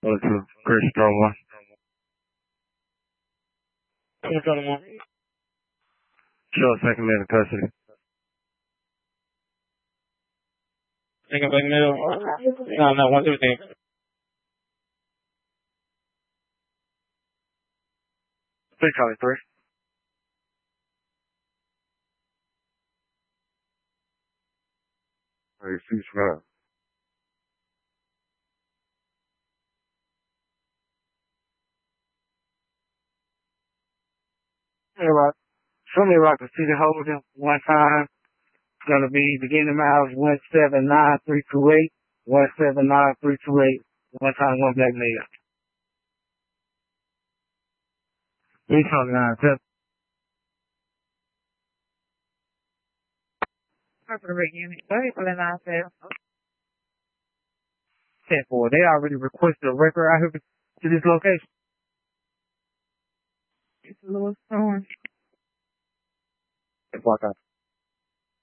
Go to Christopher 1. Christopher 1. Show a second man in custody. Second back middle. No, 117. Big Charlie 3. Hey, ceasefire. Hey, Rock. Show me Rock the City Holding one time. It's gonna be beginning miles 179,328. 179,328. One time, one black male. 329. Corporate unit. Go ahead, for the 9-7. 10-4. They already requested a record out here to this location. It's a little storm. Walk out.